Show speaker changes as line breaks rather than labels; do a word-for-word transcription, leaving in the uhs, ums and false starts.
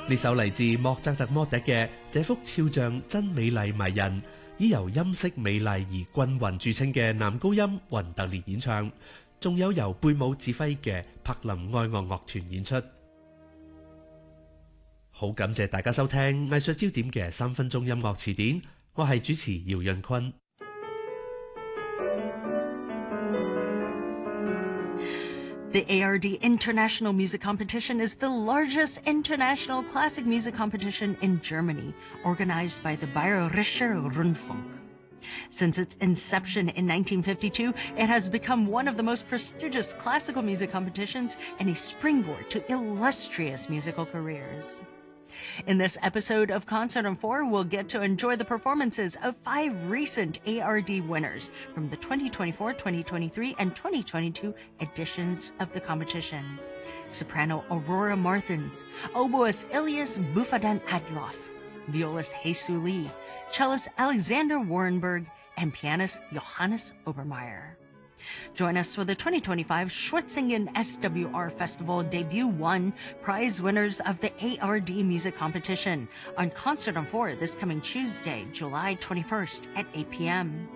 呢首嚟自莫扎特魔笛嘅這幅肖像真美麗迷人，以由音色美麗而均勻著稱嘅男高音雲特列演唱，仲有由貝姆指揮嘅柏林愛樂樂團演出。好感謝大家收聽藝術焦點嘅三分鐘音樂詞典，我係主持姚潤坤。
The A R D International Music Competition is the largest international classic music competition in Germany, organized by the Bayerischer Rundfunk. Since its inception in nineteen fifty-two, it has become one of the most prestigious classical music competitions and a springboard to illustrious musical careers. In this episode of Concert on four, we'll get to enjoy the performances of five recent A R D winners from the twenty twenty-four, twenty twenty-three, and twenty twenty-two editions of the competition. Soprano Aurora Martins, oboist Ilias Bufadan Adloff, violist Hesu Lee, cellist Alexander Warrenberg, and pianist Johannes Obermeier. Join us for the twenty twenty-five Schwetzingen S W R Festival Debut one prize winners of the A R D Music Competition on Concert on four this coming Tuesday, July twenty-first at eight p m